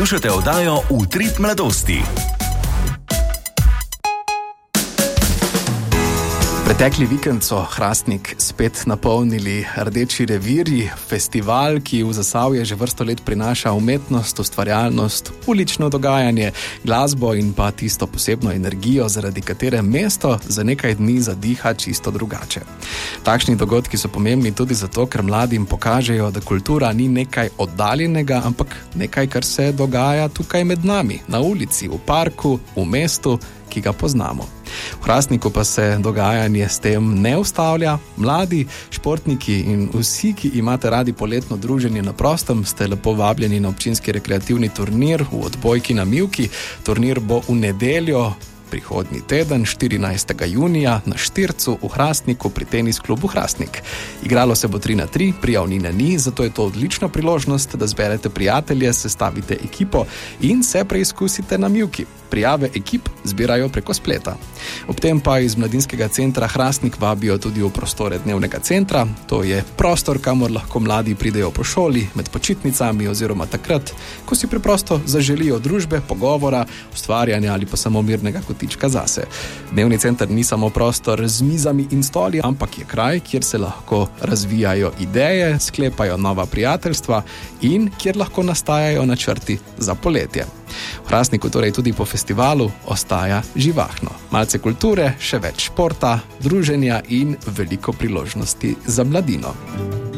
Poslušate oddajo Utrip mladosti. Pretekli vikend so Hrastnik spet napolnili Rdeči revirji, festival, ki v Zasavje že vrsto let prinaša umetnost, ustvarjalnost, ulično dogajanje, glasbo in pa tisto posebno energijo, zaradi katere mesto za nekaj dni zadiha čisto drugače. Takšni dogodki so pomembni tudi zato, ker mladim pokažejo, da kultura ni nekaj oddaljenega, ampak nekaj, kar se dogaja tukaj med nami, na ulici, v parku, v mestu, ki ga poznamo. V Hrastniku pa se dogajanje s tem ne ustavlja. Mladi, športniki in vsi, ki imate radi poletno druženje na prostem, ste lepo vabljeni na občinski rekreativni turnir v odbojki na Mivki. Turnir bo v nedeljo, prihodnji teden, 14. junija, na Štircu v Hrastniku pri tenis klubu Hrastnik. Igralo se bo 3-3, prijavnine ni, zato je to odlična priložnost, da zberete prijatelje, sestavite ekipo in se preizkusite na Mivki. Prijave ekip zbirajo preko spleta. Ob tem pa iz Mladinskega centra Hrastnik vabijo tudi v prostore dnevnega centra. To je prostor, kamor lahko mladi pridejo po šoli, med počitnicami oziroma takrat, ko si preprosto zaželijo družbe, pogovora, ustvarjanja ali pa samo mirnega kotička zase. Dnevni center ni samo prostor z mizami in stoli, ampak je kraj, kjer se lahko razvijajo ideje, sklepajo nova prijateljstva in kjer lahko nastajajo načrti za poletje. V Hrastniku torej tudi po festivalu ostaja živahno. Malce kulture, še več športa, druženja in veliko priložnosti za mladino.